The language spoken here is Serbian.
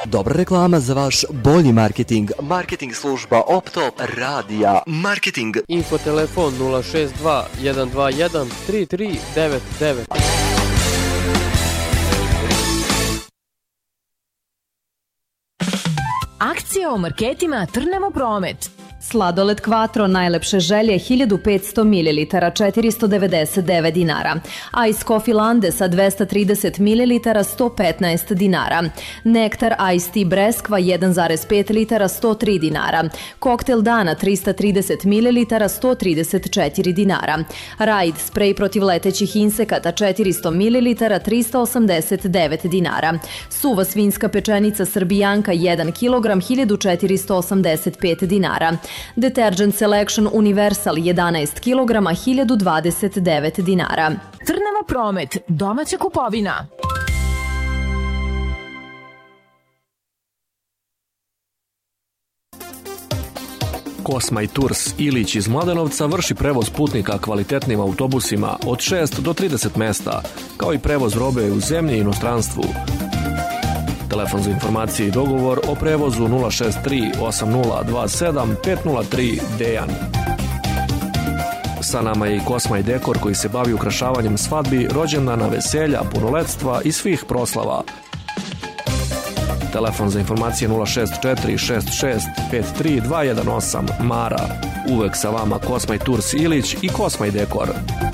Dobra reklama za vaš bolji marketing. Marketing služba Optop radija. Marketing. Infotelefon 062 121 3399. Akcija o marketima Trnavo Promet. Sladoled Quattro najlepše želje 1500 ml 499 dinara. Ice Coffee Lande sa 230 ml 115 dinara. Nektar Ice Tea Breskva 1,5 litara 103 dinara. Koktel dana 330 ml 134 dinara. Ride sprej protiv letećih insekata 400 ml 389 dinara. Suva svinjska pečenica Srbijanka 1 kg 1485 dinara. Detergent Selection Universal 11 kg 1029 dinara. Trnavo Promet, domaća kupovina. Kosma i Tours Ilić iz Mladenovca vrši prevoz putnika kvalitetnim autobusima od 6 do 30 mesta, kao i prevoz robe u zemlji i inostranstvu. Telefon za informacije i dogovor o prevozu 063 8027 503 Dejan. Sa nama je i Kosma i Dekor koji se bavi ukrašavanjem svadbi, rođendana, veselja, punoletstva i svih proslava. Telefon za informacije 064 66 53 218 Mara. Uvek sa vama Kosma i Tours Ilić i Kosma i Dekor.